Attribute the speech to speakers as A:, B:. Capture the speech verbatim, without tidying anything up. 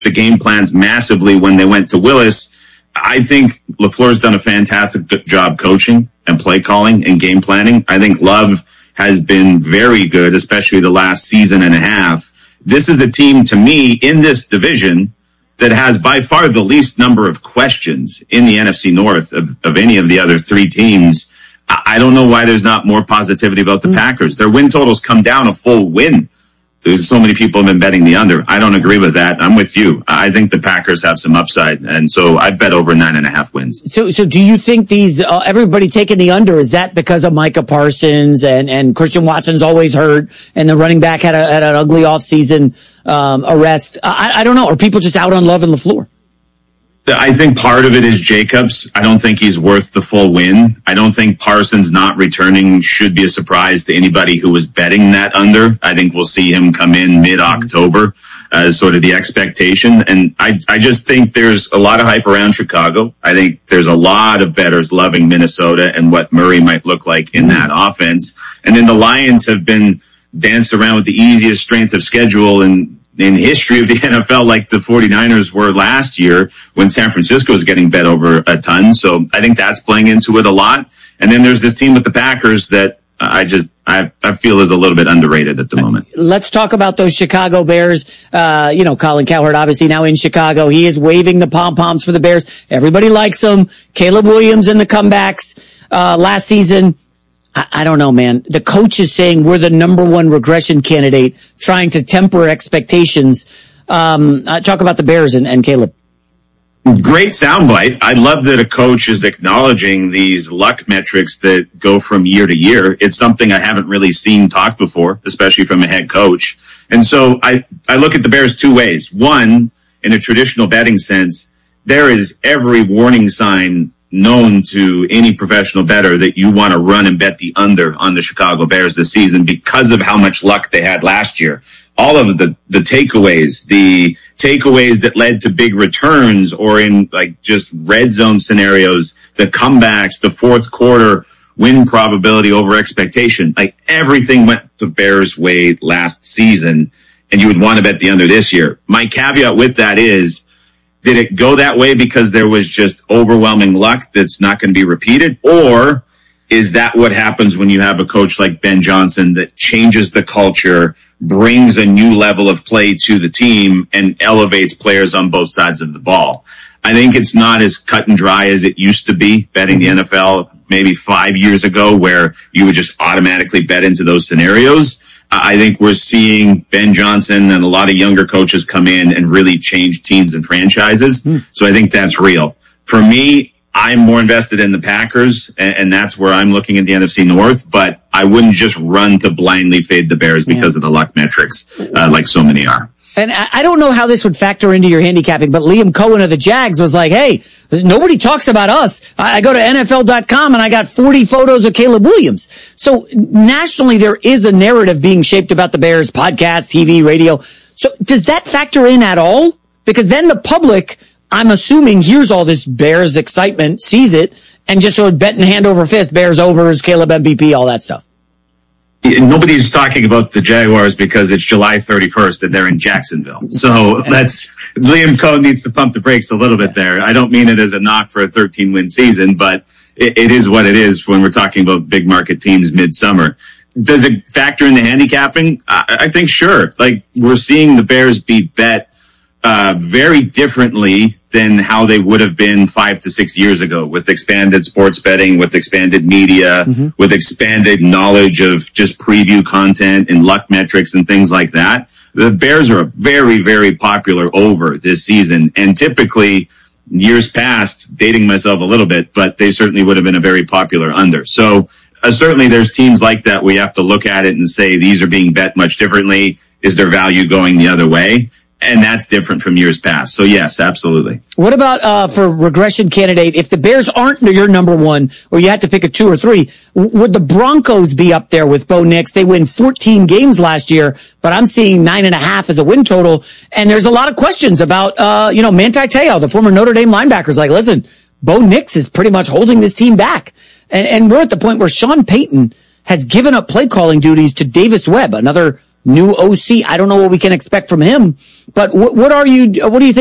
A: the game plans massively when they went to Willis. I think LaFleur's done a fantastic job coaching and play calling and game planning. I think Love has been very good, especially the last season and a half. This is a team, to me, in this division that has by far the least number of questions in the N F C North of, of any of the other three teams. I don't know why there's not more positivity about the mm. Packers. Their win totals come down a full win. There's so many people have been betting the under. I don't agree with that. I'm with you. I think the Packers have some upside, and so I bet over nine and a half wins.
B: So, so do you think these uh, everybody taking the under, is that because of Micah Parsons and and Christian Watson's always hurt, and the running back had a, had an ugly offseason um, arrest? I, I don't know. Are people just out on Love and LaFleur?
A: I think part of it is Jacobs. I don't think he's worth the full win. I don't think Parsons not returning should be a surprise to anybody who was betting that under. I think we'll see him come in mid-October as sort of the expectation. And I, I just think there's a lot of hype around Chicago. I think there's a lot of bettors loving Minnesota and what Murray might look like in that offense. And then the Lions have been danced around with the easiest strength of schedule and in history of the N F L, like the 49ers were last year when San Francisco was getting bet over a ton. So I think that's playing into it a lot. And then there's this team with the Packers that I just, I, I feel is a little bit underrated at the moment.
B: Let's talk about those Chicago Bears. Uh, you know, Colin Cowherd obviously now in Chicago. He is waving the pom-poms for the Bears. Everybody likes him. Caleb Williams in the comebacks, uh, last season. I, I don't know, man. The coach is saying we're the number one regression candidate, trying to temper expectations. Um, uh, talk about the Bears and, and Caleb.
A: Great soundbite. I love that a coach is acknowledging these luck metrics that go from year to year. It's something I haven't really seen talked before, especially from a head coach. And so I, I look at the Bears two ways. One, in a traditional betting sense, there is every warning sign known to any professional bettor that you want to run and bet the under on the Chicago Bears this season because of how much luck they had last year. All of the, the takeaways, the takeaways that led to big returns or in like just red zone scenarios, the comebacks, the fourth quarter win probability over expectation, like everything went the Bears' way last season, and you would want to bet the under this year. My caveat with that is, did it go that way because there was just overwhelming luck that's not going to be repeated? Or is that what happens when you have a coach like Ben Johnson that changes the culture, brings a new level of play to the team, and elevates players on both sides of the ball? I think it's not as cut and dry as it used to be betting the N F L maybe five years ago where you would just automatically bet into those scenarios. I think we're seeing Ben Johnson and a lot of younger coaches come in and really change teams and franchises. Mm. So I think that's real. For me, I'm more invested in the Packers, and, and that's where I'm looking at the N F C North, but I wouldn't just run to blindly fade the Bears because yeah. of the luck metrics, uh, like so many are.
B: And I don't know how this would factor into your handicapping, but Liam Cohen of the Jags was like, hey, nobody talks about us. I go to N F L dot com and I got forty photos of Caleb Williams. So nationally, there is a narrative being shaped about the Bears, podcast, T V, radio. So does that factor in at all? Because then the public, I'm assuming, hears all this Bears excitement, sees it, and just sort of betting hand over fist, Bears overs, Caleb M V P, all that stuff.
A: Nobody's talking about the Jaguars because it's July thirty-first and they're in Jacksonville. So that's, Liam Cohen needs to pump the brakes a little bit there. I don't mean it as a knock for a thirteen win season, but it, it is what it is when we're talking about big market teams midsummer. Does it factor in the handicapping? I, I think sure. Like, we're seeing the Bears be bet uh very differently than how they would have been five to six years ago, with expanded sports betting, with expanded media, mm-hmm. with expanded knowledge of just preview content and luck metrics and things like that. The Bears are a very, very popular over this season. And typically, years past, dating myself a little bit, but they certainly would have been a very popular under. So uh, certainly there's teams like that where you have to look at it and say, these are being bet much differently. Is their value going the other way? And that's different from years past. So yes, absolutely.
B: What about, uh, for regression candidate? If the Bears aren't your number one, or you had to pick a two or three, would the Broncos be up there with Bo Nix? They win fourteen games last year, but I'm seeing nine and a half as a win total. And there's a lot of questions about, uh, you know, Manti Te'o, the former Notre Dame linebacker, is like, listen, Bo Nix is pretty much holding this team back. And, and we're at the point where Sean Payton has given up play calling duties to Davis Webb, another new O C. I don't know what we can expect from him, but what, what are you, what do you think?